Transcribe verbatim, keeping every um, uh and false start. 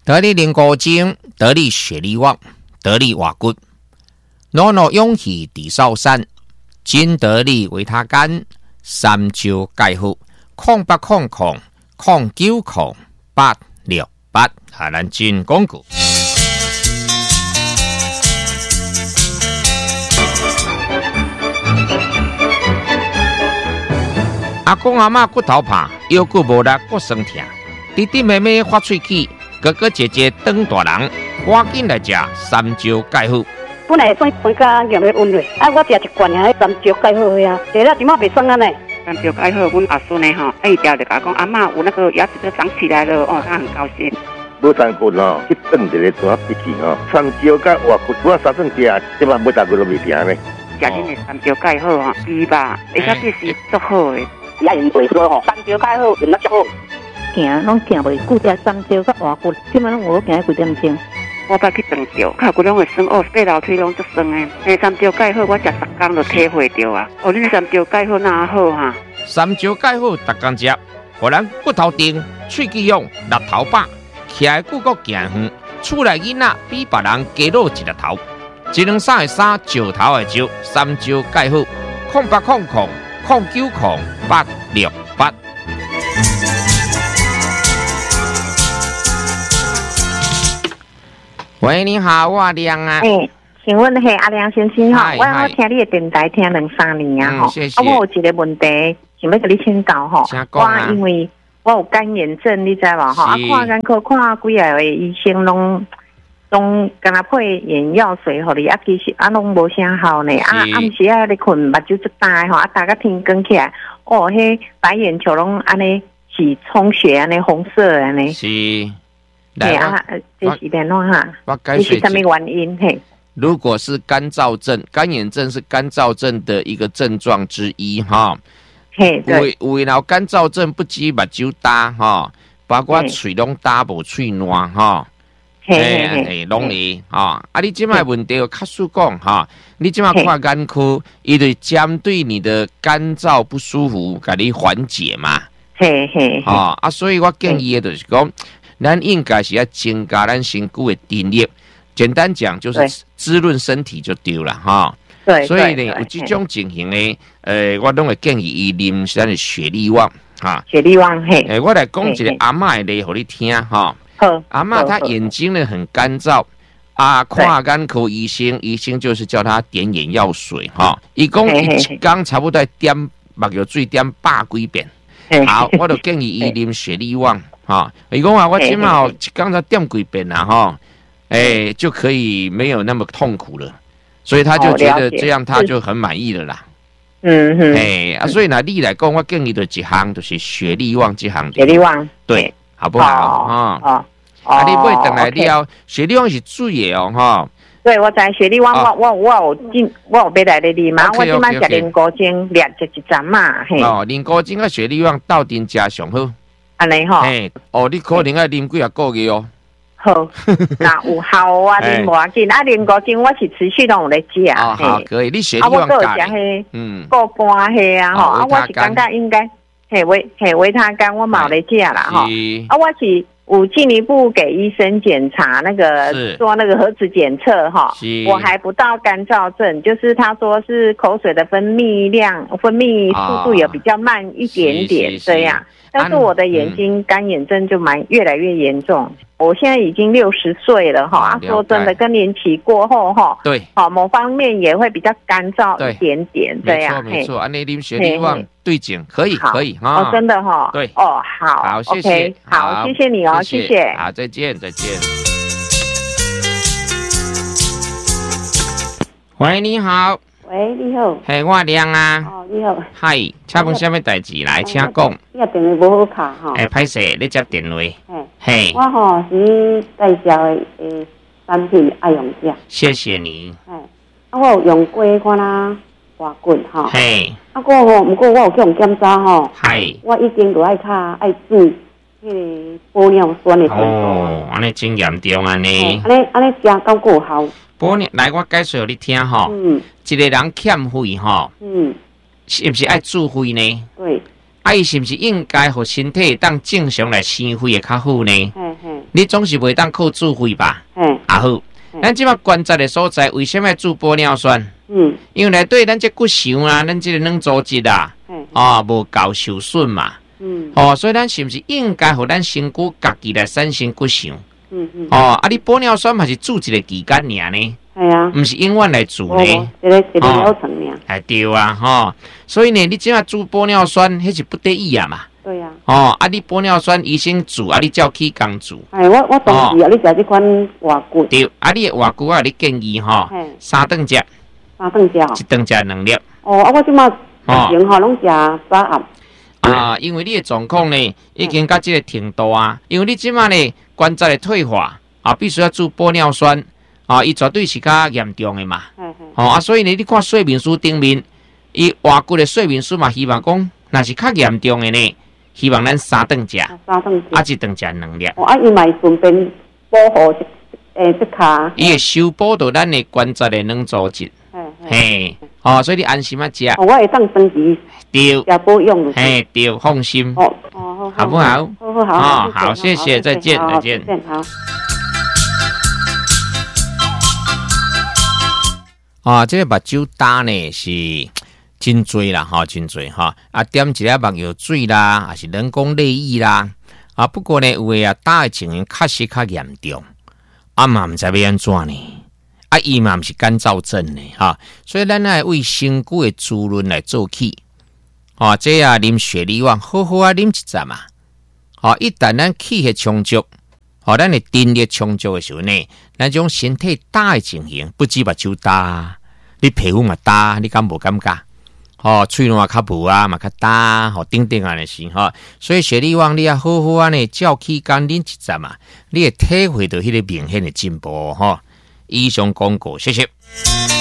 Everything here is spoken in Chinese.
得力灵骨精，得力血力旺，得力瓦骨，诺诺勇气抵少山，金得力维他干，三焦钙护，空八空空，空九空八六八，啊，咱进讲句。阿公阿嬷骨头怕，腰骨无力骨酸痛，弟弟妹妹发喙齿，哥哥姐姐长大人，赶紧来食三焦钙护。 本来算分家业的温热，啊，我食一罐啊，三焦钙好呀，食了怎么袂酸啊呢？ 三焦钙好，阮阿孙呢吼，一条就讲讲阿嬷有那个牙齿都长起来了，哦，他很高兴。 无三骨哦，去炖一个大笔记哦，三焦钙活骨，我三顿食，即摆每大骨都未停呢。 食恁的三焦钙好吼，猪吧，而且这是足好的。 也因为说吼，三焦钙好，用得足好。 行拢行袂久，食三焦甲活骨，即摆拢有行几点钟。 我捌去长照，脚骨拢会酸，哦，爬楼梯拢足酸诶。诶，三焦钙好，我食十工就体会到啊。哦，恁三焦钙好哪好哈？ 三焦钙好，逐工食，互咱骨头硬，喙齿勇，力头把，徛在骨骼行远，厝内囡仔比别人加老一粒头。一两三的三，石头的石，三焦钙好，空八空空，空九空八六八。喂，你好，我阿亮啊。 哎、欸，请问嘿阿亮先生哈，我我听你的电台听两三年啊哈、 嗯，谢谢。 啊，我有一个问题想要跟你请教哈。我因为我有干眼症，你知无哈？啊，看眼科看几啊个医生拢拢跟他配眼药水，互你啊，其实啊拢无啥好呢。啊，暗时啊咧困，目睭就大吼，啊，大家天光起来，哦，迄白眼球拢安尼是充血安尼红色安尼。 是。 对啊，这是点喏哈，这是什么原因？嘿， 如果是干燥症，干眼症是干燥症的一个症状之一哈。 嘿，对， 有有然干燥症不止目睭大哈，包括嘴拢大无喙烂哈。嘿嘿，拢会哈。啊，你即摆问题有卡数讲哈，你即摆看眼科，伊就针对你的干燥不舒服，给你缓解嘛。 嘿嘿， 啊啊，所以我建议的就是讲。咱应该是要增加咱身躯的电力，简单讲就是滋润身体就对了哈。 对， 所以呢，有这种情形呢，呃，我拢会建议伊啉咱的雪力旺哈。 雪力旺嘿。 诶，我来讲一个阿嬷的例互你听哈。 好。 阿嬷她眼睛呢很干燥，啊，看眼科医生，医生就是叫她点眼药水哈。伊讲一工差不多点目药水点百几遍。好，我就建议伊啉雪力旺。哈，伊讲啊，我起码哦，刚才点几遍啦哈，哎、欸，就可以没有那么痛苦了，所以他就觉得这样他就很满意了啦。 嗯哼， 哎、欸、啊，所以呢，你来讲，我建议的一项就是雪力旺这项， 雪力旺， 对，好不好啊？ 哦， 啊，你买等来了，雪力旺是水的哦，哈。 对，我知雪力旺，我我我有进，我有买来的哩嘛，我今摆食灵骨精，两食一针嘛，嘿。 哦，灵骨精啊，雪力旺到底加上好。 安尼吼， 哎，哦，你可能要啉几啊个月哦。 好，那有效啊，啉无要紧。啊，灵骨精我是持续拢有咧食。 哦，好，可以。你雪力旺加。啊，我食迄， 嗯， 过半迄啊，吼，啊，我是感觉应该，嘿维嘿维他干我冇咧食啦，吼。啊，我是有进一步给医生检查那个做那个核磁检测哈，我还不到干燥症，就是他说是口水的分泌量、分泌速度有比较慢一点点这样。但是我的眼睛干眼症就蛮越来越严重，我现在已经六十岁了哈。啊，说真的，更年期过后哈， 对， 好某方面也会比较干燥一点点这样。 没错没错，安内啉雪力旺对症可以可以哈。哦，真的哈。 对， 哦好， 好谢谢， 好谢谢你哦，谢谢， 好再见再见。喂，你好。 喂，你好。 嘿，我亮啊。 哦，你好。 嗨，请问什么代志来？请讲。 你个电话无好卡哈。 哎，歹势，你接电话。 嘿。 嘿。 我吼是介绍的诶产品爱用者。 谢谢你。 嘿。啊，我有用过看啦，滑棍哈。 嘿。 啊，我吼，不过我有去用检查吼。 嗨。 我已经都爱卡爱注迄个玻尿酸的程度。 哦，安尼真严重安尼。 安尼安尼食够够效。 玻尿来，我介绍你听吼。嗯。一个人欠费吼，嗯，是不是爱注费呢？ 对， 啊，伊是不是应该互身体当正常来生费会较好呢？ 嘿嘿， 你总是袂当靠自费吧？ 嘿， 啊好，咱即马关节的所在，为什么注玻尿酸？ 嗯， 因为内底咱这骨髓啊，咱这个软组织啊，哦，无够受损嘛。嗯，哦，所以咱是不是应该互咱身躯家己来产生骨髓？嗯嗯。哦，啊，你玻尿酸嘛是注一个期间尔呢？系啊，毋是永远来注呢。 一个一个疗程尔。 哎对啊，吼，所以呢，你即马注玻尿酸，迄是不得已啊嘛。 对呀、 啊。哦，啊，你玻尿酸医生注，啊，你照起工注。 哎，我我同意啊，你食这款活骨。 对，啊，你的活骨啊，你建议吼，三顿食。 三顿食。 一顿食两粒。 哦，啊，我即马前吼拢食三盒。 啊，因为你的状况呢，已经到这个程度啊，因为你即马呢关节的退化啊，必须要注玻尿酸啊，伊绝对是较严重的嘛。哦啊，所以呢，你看说明书顶面，伊活骨的说明书嘛，希望讲若是较严重的呢，希望咱三顿食， 三顿食， 啊一顿食两粒。 哦，啊，伊嘛顺便保护诶这骹。 伊会修补到咱的关节的软组织。嘿，哦，所以你安心啊食。 哦，我会当长期对， 食保养。 嘿，对，放心。 哦哦， 好不好？ 好好好。 哦，好，谢谢，再见，再见。 好。 啊，这个目睭干呢是真多啦，哈，真多哈。啊，点一粒目药水啦，还是人工泪液啦。啊，不过呢，有诶啊，干的情形确实较严重。啊嘛，唔知要安怎呢？啊，伊嘛毋是干燥症呢，哈。所以咱爱为身躯的滋润来做起。哦，这啊，啉雪梨丸，好好啊，啉一阵嘛。哦，一旦咱气血充足。哦，咱的电力充足的时候呢，咱种身体打的情形，不止目睭打，你皮肤嘛打，你敢无感觉？哦，喙暖较无啊，嘛较打，吼、哦，等等啊，那是吼。所以雪梨丸你啊，好好啊呢，照起干啉一阵嘛，你会体会到迄个明显的进步吼、哦。以上广告，谢谢。